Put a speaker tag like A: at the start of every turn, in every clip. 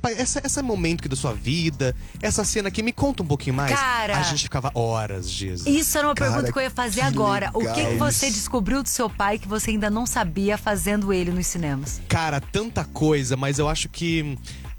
A: pai, esse momento aqui da sua vida, essa cena aqui, me conta um pouquinho mais.
B: Cara,
A: a gente ficava horas, Jesus.
B: Isso era uma pergunta que eu ia fazer agora. O que
C: legal
B: você descobriu do seu pai que você ainda não sabia fazendo ele nos cinemas?
A: Cara, tanta coisa, mas eu acho que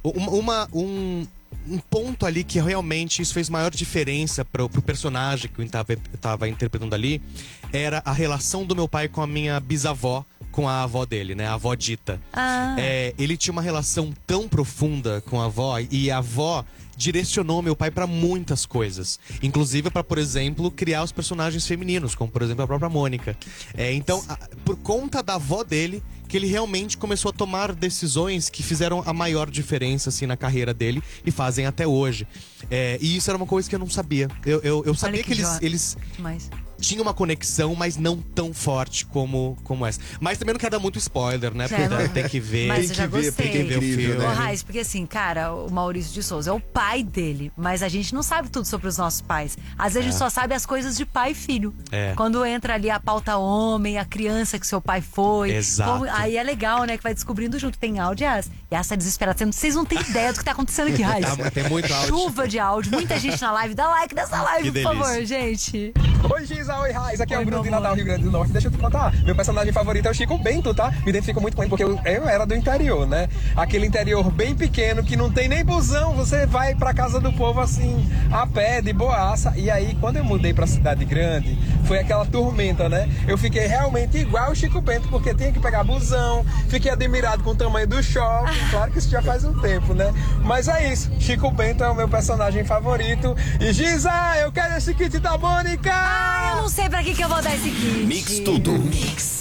A: um ponto ali que realmente isso fez maior diferença pro personagem que eu tava interpretando ali era a relação do meu pai com a minha bisavó, com a avó dele, né? A avó Dita. Ele tinha uma relação tão profunda com a avó, e a avó direcionou meu pai pra muitas coisas. Inclusive pra, por exemplo, criar os personagens femininos, como por exemplo a própria Mônica. Então, por conta da avó dele, que ele realmente começou a tomar decisões que fizeram a maior diferença, assim, na carreira dele, e fazem até hoje. E isso era uma coisa que eu não sabia. Eu sabia que eles tinham uma conexão, mas não tão forte como essa. Mas também não quero dar muito spoiler, né? Porque tem que ver.
B: Mas eu já gostei.
A: Tem que ver o filme.
B: Ô, Raiz, porque assim, cara, o Maurício de Souza é o pai dele, mas a gente não sabe tudo sobre os nossos pais. Às vezes a gente só sabe as coisas de pai e filho. Quando entra ali a pauta homem, a criança que seu pai foi.
A: Exato.
B: Aí é legal, né? Que vai descobrindo junto. Tem áudio e essa tá desesperada. Vocês não têm ideia do que tá acontecendo aqui, Raiz.
A: Tem muito áudio.
B: Chuva de áudio, muita gente na live. Dá like nessa live,
A: Que
B: por
A: delícia.
B: favor, gente.
D: Oi, Giza, oi, Raiz. Aqui é o Bruno de Natal, Rio Grande do Norte. Deixa eu te contar. Meu personagem favorito é o Chico Bento, tá? Me identifico muito com ele porque eu era do interior, né? Aquele interior bem pequeno que não tem nem busão. Você vai pra casa do povo assim, a pé, de boaça. E aí, quando eu mudei pra cidade grande, foi aquela tormenta, né? Eu fiquei realmente igual o Chico Bento, porque tinha que pegar busão. Fiquei admirado com o tamanho do shopping. Claro que isso já faz um tempo, né? Mas é isso. Chico Bento é o meu personagem favorito. E Giza, eu quero esse kit da Mônica!
B: Eu não sei pra que eu vou dar esse kit.
C: Mix tudo. Mix.